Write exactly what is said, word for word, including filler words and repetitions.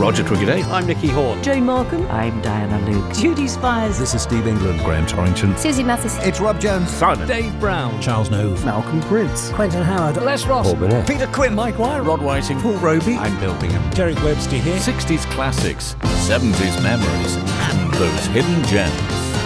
Roger Twiggate. I'm Nicky Horn. Jane Markham. I'm Diana Luke. Judy Spires. This is Steve England. Graham Torrington. Susie Mathis. It's Rob Jones. Simon. Dave Brown. Charles Nove. Malcolm Prince. Quentin Howard. Les Ross. Paul Burnett. Peter Quinn. Mike Wire. Rod Whiting. Paul Roby. I'm Bill Bingham. Derek Webster here. sixties classics, seventies memories, and those hidden gems.